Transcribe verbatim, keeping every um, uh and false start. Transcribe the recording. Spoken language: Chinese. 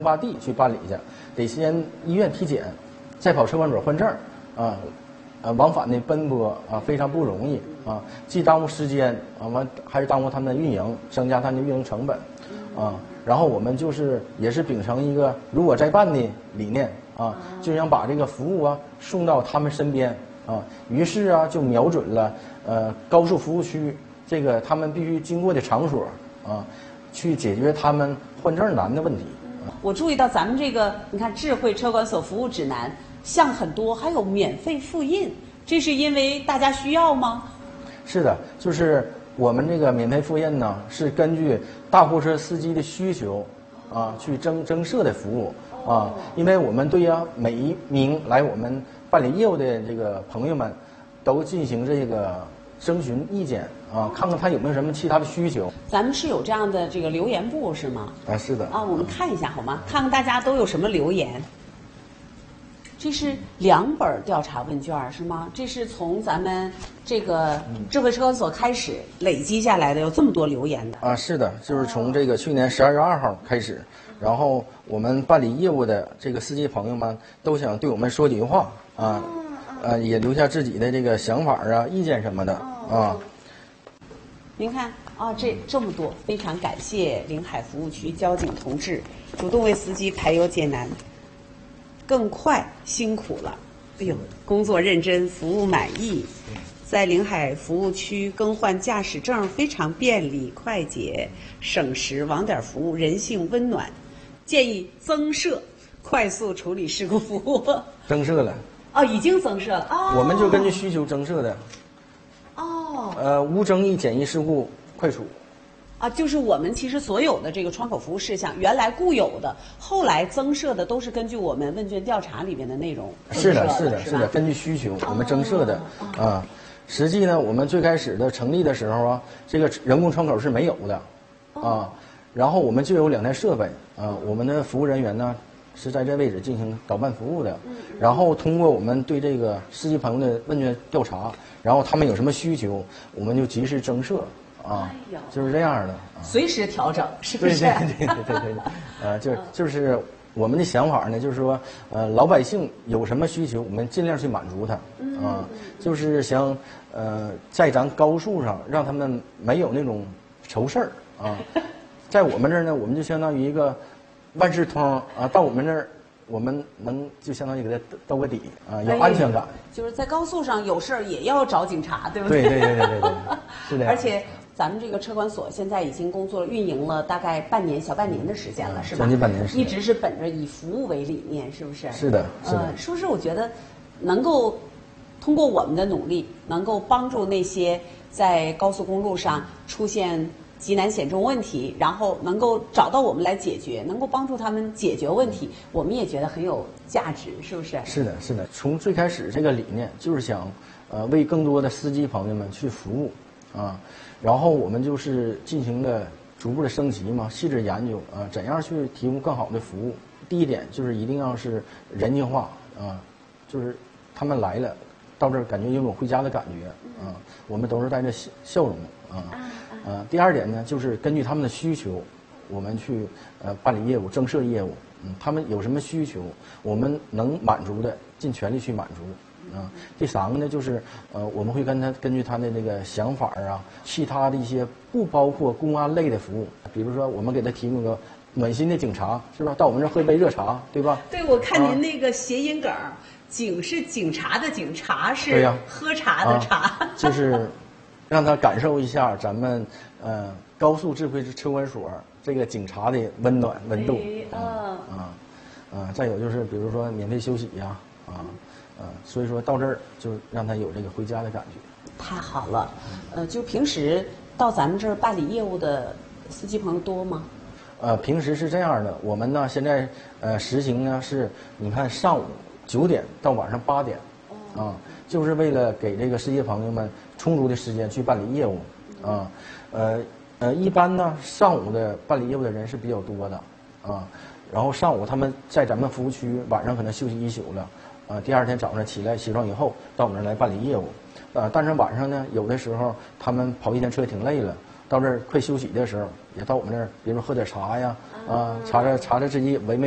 洼地去办理去，得先医院体检，再跑车管所换证，啊，呃，往返的奔波啊，非常不容易啊，既耽误时间啊，完还是耽误他们的运营，增加他们的运营成本，啊，然后我们就是也是秉承一个如果再办的理念啊，就想把这个服务啊送到他们身边啊，于是啊就瞄准了呃高速服务区这个他们必须经过的场所啊，去解决他们换证难的问题。 我注意到咱们这个，你看智慧车管所服务指南项很多，还有免费复印，这是因为大家需要吗？ 是的，就是我们这个免费复印呢，是根据大货车司机的需求啊去增增设的服务啊，因为我们对呀每一名来我们办理业务的这个朋友们，都进行这个征询意见啊，看看他有没有什么其他的需求。 咱们是有这样的这个留言部是吗？ 啊，是的。 啊，我们看一下好吗？看看大家都有什么留言。这是两本调查问卷是吗？这是从咱们这个智慧车管所开始累积下来的，有这么多留言的。 啊，是的，就是从这个去年十二月二号开始，然后我们办理业务的这个司机朋友们都想对我们说几句话啊。呃，也留下自己的这个想法啊、意见什么的啊。 您看啊，这这么多，非常感谢临海服务区交警同志主动为司机排忧解难，更快辛苦了。哎呦，工作认真，服务满意，在临海服务区更换驾驶证非常便利、快捷、省时，网点服务，人性温暖，建议增设快速处理事故服务。 增设了。 哦，已经增设了哦。 我们就根据需求增设的。 哦。 呃，无争议简易事故快处。 啊，就是我们其实所有的这个窗口服务事项，原来固有的，后来增设的都是根据我们问卷调查里面的内容。 是的，是的，是的，根据需求我们增设的啊。实际呢，我们最开始的成立的时候啊，这个人工窗口是没有的啊，然后我们就有两台设备啊，我们的服务人员呢。是在这位置进行导办服务的，然后通过我们对这个司机朋友的问卷调查，然后他们有什么需求，我们就及时增设啊，就是这样的， 随时调整，是不是？ 对对对对对对，呃，就是就是我们的想法呢，就是说，呃，老百姓有什么需求，我们尽量去满足他啊，就是想呃，在咱高速上让他们没有那种愁事儿啊，在我们这儿呢，我们就相当于一个。万事通啊，到我们这儿，我们能就相当于给他兜个底啊，有安全感。 就是在高速上有事儿也要找警察，对不对？ 对对对对对对，是的。 而且咱们这个车管所现在已经工作运营了大概半年小半年的时间了，是吧？ 将近半年时间。 一直是本着以服务为理念，是不是？ 是的，是的。 呃，是不是？我觉得能够通过我们的努力，能够帮助那些在高速公路上出现。急难险重问题，然后能够找到我们来解决，能够帮助他们解决问题，我们也觉得很有价值，是不是？ 是的，是的。从最开始这个理念就是想，呃，为更多的司机朋友们去服务，啊，然后我们就是进行了逐步的升级嘛，细致研究啊，怎样去提供更好的服务。第一点就是一定要是人性化啊，就是他们来了，到这儿感觉有种回家的感觉啊，我们都是带着笑笑容啊。呃，第二点呢，就是根据他们的需求，我们去呃办理业务、增设业务。嗯，他们有什么需求，我们能满足的，尽全力去满足。啊，第三个呢，就是呃，我们会跟他根据他的那个想法啊，其他的一些不包括公安类的服务，比如说我们给他提供个暖心的警察，是吧？到我们这儿喝杯热茶，对吧？ 对，我看您那个谐音梗，啊、警是警察的警，茶是喝茶的茶， 啊、就是。让他感受一下咱们呃高速智慧车管所这个警察的温暖温度啊啊啊！再有就是比如说免费休息呀啊啊，所以说到这儿就让他有这个回家的感觉。 太好了，呃，就平时到咱们这儿办理业务的司机朋友多吗？ 呃，平时是这样的，我们呢现在呃实行呢是，你看上午九点到晚上八点，啊，就是为了给这个司机朋友们充足的时间去办理业务，啊，呃呃，一般呢上午的办理业务的人是比较多的，啊，然后上午他们在咱们服务区，晚上可能休息一宿了，啊，第二天早上起来起床以后到我们这儿来办理业务，啊，但是晚上呢有的时候他们跑一天车挺累了，到这儿快休息的时候也到我们这儿，比如说喝点茶呀，啊，查查查查自己违没。